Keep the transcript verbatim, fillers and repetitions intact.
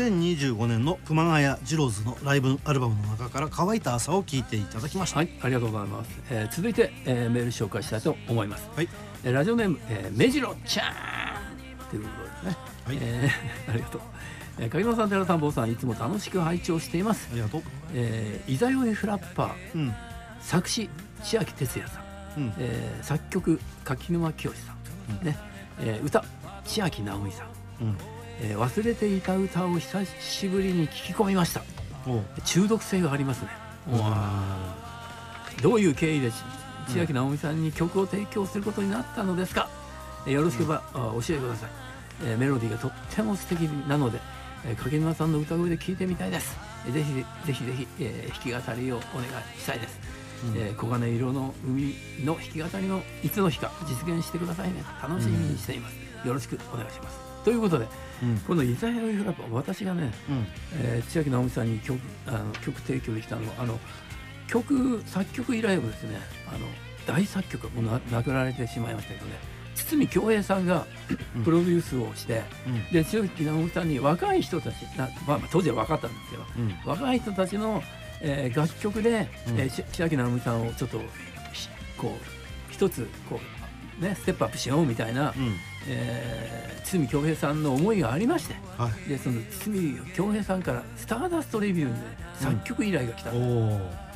せんにじゅうごねんの熊谷ジローズのライブアルバムの中から乾いた朝を聴いていただきました。 はい、ありがとうございます。えー、続いて、えー、メール紹介したいと思います。 はい、 えー、ラジオネーム、えー、目白ちゃんということですね。 はい、 えー、ありがとう。えー、影野さん、寺さん、坊さん、いつも楽しく拝聴しています。 ありがとう。 えー、イザヨエフラッパー、 うん、 作詞千秋哲也さん、うん、えー、作曲柿沼清さん、うん、ね、えー、歌千秋直美さん、うん、えー、忘れていた歌を久しぶりに聞き込みました。中毒性がありますね。どういう経緯で千秋直美さんに曲を提供することになったのですか。うん、よろしければ、うん、教えてください。えー、メロディーがとっても素敵なので、えー、柿沼さんの歌声で聴いてみたいです。えー、ぜひぜひぜひ、えー、弾き語りをお願いしたいです。うん、えー、黄金色の海の弾き語りのいつの日か実現してくださいね。楽しみにしています。うん、よろしくお願いします。ということで、うん、このイザヤエフラッパー、私がね、うん、えー、千秋直美さんに 曲, あの曲提供できたのは、あの曲作曲以来をですね、あの大作曲もう亡くなられてしまいましたけどね、堤恭平さんがプロデュースをして、うん、で千秋直美さんに若い人たちな、まあ、当時は分かったんですけど、うん、若い人たちの、えー、楽曲で、うん、えー、千秋直美さんをちょっとこう一つこう、ね、ステップアップしようみたいな、うん、えー、堤恭平さんの思いがありまして、はい、でその堤恭平さんからスターダストレビューで作曲依頼が来た、うん、